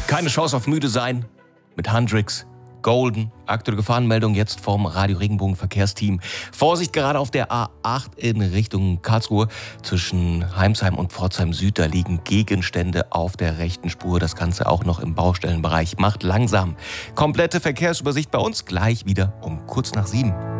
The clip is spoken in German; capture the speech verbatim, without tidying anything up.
Keine Chance auf müde sein mit Hendrix, Golden. Aktuelle Gefahrenmeldung jetzt vom Radio Regenbogen Verkehrsteam. Vorsicht, gerade auf der A acht in Richtung Karlsruhe zwischen Heimsheim und Pforzheim Süd. Da liegen Gegenstände auf der rechten Spur. Das Ganze auch noch im Baustellenbereich. Macht langsam. Komplette Verkehrsübersicht bei uns gleich wieder um kurz nach sieben.